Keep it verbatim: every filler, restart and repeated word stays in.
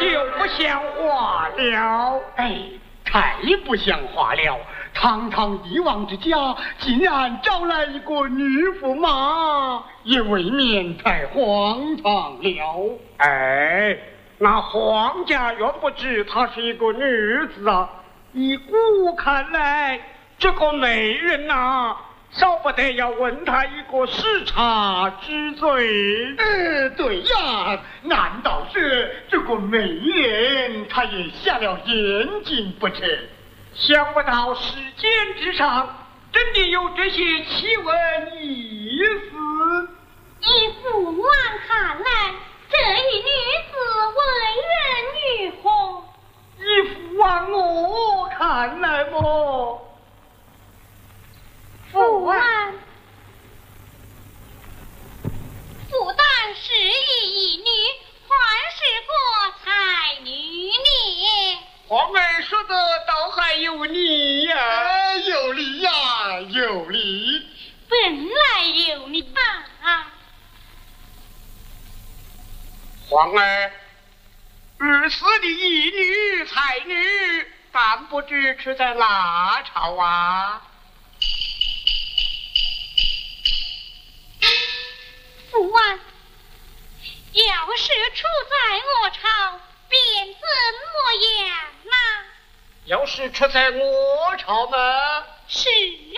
就不像话了。 哎，太不像话了！堂堂帝王之家，竟然招来一个女驸马，也未免太荒唐了。 哎，那皇家原不知她是一个女子啊，依古看来，这个美人呐、啊，少不得要问她一个视察之罪。 呃，对呀，难道是这个美人她也下了眼睛不成？ 想不到世间之上真的有这些奇闻异事。 依父王看来，这一女子为人如何？ 依父王我看来么？ 父王，不但是一女，还是个才女呢。 皇儿说的倒还有理呀、 哎，有理呀，有理。 本来有理啊！ 皇儿，儿死的一女才女，但不知是在哪朝啊？ 父王，要是处在我朝，便怎么样啊？ 要是出在我朝呢？ 是